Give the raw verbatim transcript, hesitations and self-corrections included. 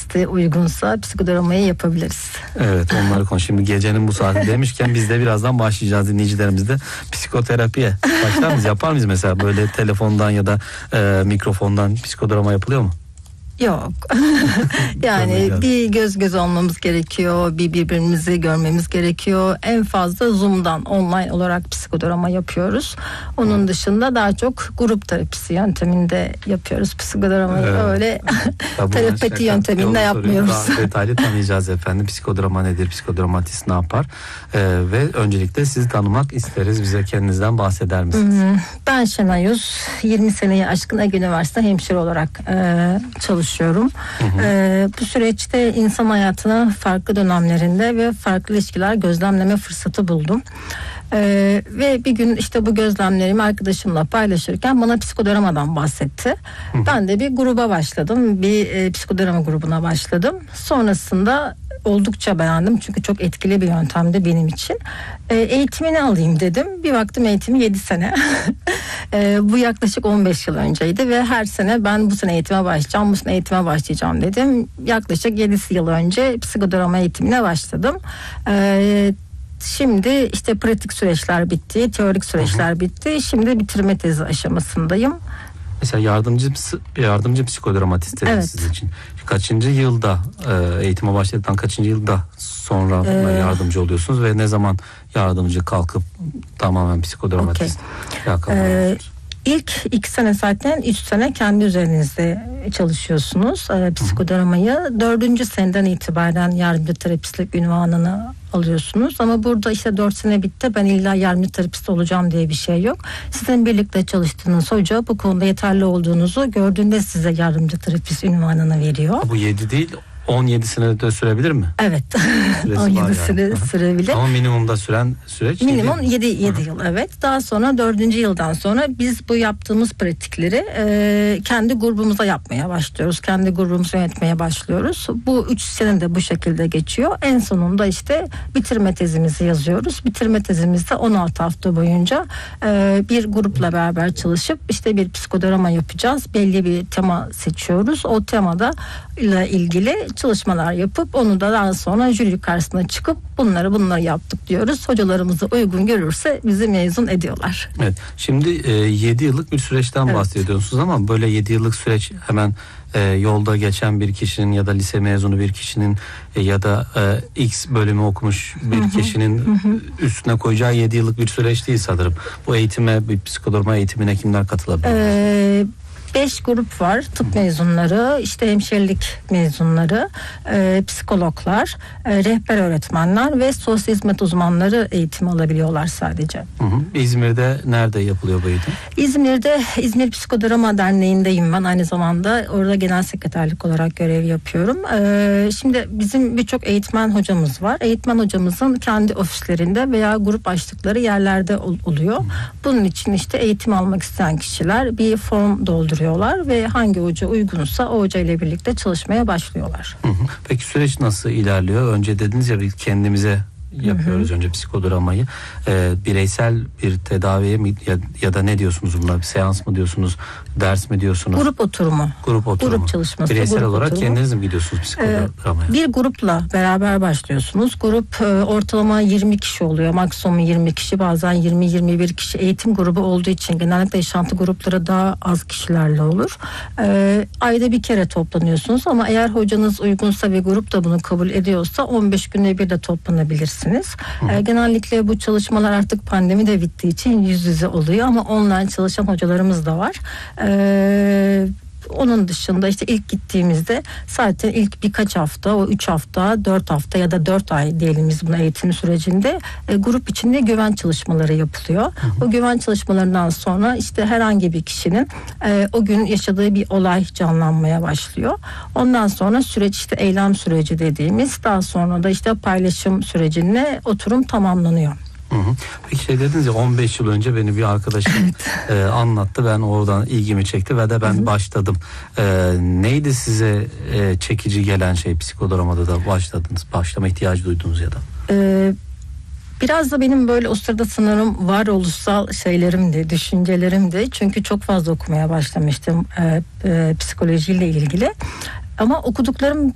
isteği uygunsa psikodramayı yapabiliriz. Evet, onları konuş. Şimdi gecenin bu saati demişken biz de birazdan başlayacağız, dinleyicilerimiz de psikoterapiye. Başlar mıyız? Yapar mıyız mesela böyle telefondan ya da e, mikrofondan psikodrama yapılıyor mu? Yok. Yani bir göz göz olmamız gerekiyor. Bir birbirimizi görmemiz gerekiyor. En fazla Zoom'dan online olarak psikodrama yapıyoruz. Onun dışında daha çok grup terapisi yönteminde yapıyoruz. Psikodramayı evet. öyle terapeti yönteminde yapmıyoruz. Daha detaylı tanıyacağız efendim. Psikodrama nedir? Psikodramatist ne yapar? Ee, ve öncelikle sizi tanımak isteriz. Bize kendinizden bahseder misiniz? Ben Şenay Uz. yirmi seneyi aşkın Ege Üniversitesi hemşire olarak e, çalışıyorum. Hı hı. Ee, bu süreçte insan hayatına farklı dönemlerinde ve farklı ilişkiler gözlemleme fırsatı buldum. Ee, ve bir gün işte bu gözlemlerimi arkadaşımla paylaşırken bana psikodramadan bahsetti. Hı hı. Ben de bir gruba başladım. Bir e, psikodrama grubuna başladım. Sonrasında oldukça beğendim çünkü çok etkili bir yöntemdi benim için. E, eğitimini alayım dedim. Bir baktım eğitimi yedi sene. e, bu yaklaşık on beş yıl önceydi ve her sene ben bu sene eğitime başlayacağım, bu sene eğitime başlayacağım dedim. Yaklaşık yedi yıl önce psikodrama eğitimine başladım. E, Şimdi işte pratik süreçler bitti, teorik süreçler hı hı. bitti. Şimdi bitirme tezi aşamasındayım. Mesela yardımcı yardımcı psikodramatist dediniz evet. sizin için. Kaçıncı yılda e, eğitime başladıktan kaçıncı yılda sonra ee, yardımcı oluyorsunuz ve ne zaman yardımcı kalkıp tamamen psikodramatist okay. İlk iki sene zaten üç sene kendi üzerinizde çalışıyorsunuz e, psikodramayı. Dördüncü seneden itibaren yardımcı terapistlik ünvanını alıyorsunuz. Ama burada işte dört sene bitti, ben illa yardımcı terapist olacağım diye bir şey yok. Sizin birlikte çalıştığınız hoca bu konuda yeterli olduğunuzu gördüğünde size yardımcı terapist ünvanını veriyor. Bu yedi değil on yedisine de sürebilir mi? Evet. on yedisine yani. Sürebilir. Ama minimumda süren süreç minimum yedi yıl evet. Daha sonra dördüncü yıldan sonra biz bu yaptığımız pratikleri e, kendi grubumuza yapmaya başlıyoruz. Kendi grubumuzu yönetmeye başlıyoruz. Bu üç sene de bu şekilde geçiyor. En sonunda işte bitirme tezimizi yazıyoruz. Bitirme tezimizde on altı hafta boyunca e, bir grupla beraber çalışıp işte bir psikodrama yapacağız. Belli bir tema seçiyoruz. O temada ile ilgili çalışmalar yapıp onu da daha sonra jüri karşısına çıkıp bunları bunları yaptık diyoruz. Hocalarımızı uygun görürse bizi mezun ediyorlar. Evet. Şimdi e, yedi yıllık bir süreçten evet. bahsediyorsunuz ama böyle yedi yıllık süreç hemen e, yolda geçen bir kişinin ya da lise mezunu bir kişinin e, ya da e, X bölümü okumuş bir hı hı. kişinin hı hı. üstüne koyacağı yedi yıllık bir süreç değil sanırım. Bu eğitime, bir psikodrama eğitimine kimler katılabilir? Ee, Beş grup var. Tıp mezunları, işte hemşirelik mezunları, e, psikologlar, e, rehber öğretmenler ve sosyal hizmet uzmanları eğitim alabiliyorlar sadece. Hı hı. İzmir'de nerede yapılıyor bu eğitim? İzmir'de İzmir Psikodrama Derneği'ndeyim ben. Aynı zamanda orada genel sekreterlik olarak görev yapıyorum. E, şimdi bizim birçok eğitmen hocamız var. Eğitmen hocamızın kendi ofislerinde veya grup açtıkları yerlerde ol, oluyor. Hı. Bunun için işte eğitim almak isteyen kişiler bir form dolduruyor ve hangi hoca uygunsa o hoca ile birlikte çalışmaya başlıyorlar. Hı hı. Peki süreç nasıl ilerliyor? Önce dediniz ya biz kendimize yapıyoruz hı hı. önce psikodramayı. Ee, bireysel bir tedaviye mi ya, ya da ne diyorsunuz buna? Bir seans mı diyorsunuz? Ders mi diyorsunuz? Grup oturumu. Grup oturumu. Grup çalışması. Bireysel grup olarak oturumu. kendiniz mi gidiyorsunuz psikodramaya? Ee, bir grupla beraber başlıyorsunuz. Grup e, ortalama yirmi kişi oluyor. Maksimum yirmi kişi, bazen yirmi yirmi bir kişi. Eğitim grubu olduğu için genellikle yaşantı grupları daha az kişilerle olur. Ee, ayda bir kere toplanıyorsunuz ama eğer hocanız uygunsa ve grup da bunu kabul ediyorsa on beş günde bir de toplanabilirsiniz. Ee, genellikle bu çalışmalar artık pandemi de bittiği için yüz yüze oluyor ama online çalışan hocalarımız da var. Ee, Onun dışında işte ilk gittiğimizde zaten ilk birkaç hafta, o üç hafta, dört hafta ya da dört ay diyelim biz buna eğitim sürecinde e, grup içinde güven çalışmaları yapılıyor. Hı hı. O güven çalışmalarından sonra işte herhangi bir kişinin e, o gün yaşadığı bir olay canlanmaya başlıyor. Ondan sonra süreç işte eylem süreci dediğimiz, daha sonra da işte paylaşım sürecinde oturum tamamlanıyor. Hı hı. Peki şey dediniz ya on beş yıl önce beni bir arkadaşım evet. e, anlattı, ben oradan ilgimi çekti ve de ben hı hı. başladım. E, neydi size e, çekici gelen şey, psikodramada da başladınız, başlama ihtiyacı duydunuz ya da? Ee, Biraz da benim böyle o sırada sanırım varoluşsal şeylerimdi, düşüncelerimdi. Çünkü çok fazla okumaya başlamıştım e, e, psikolojiyle ilgili. Ama okuduklarım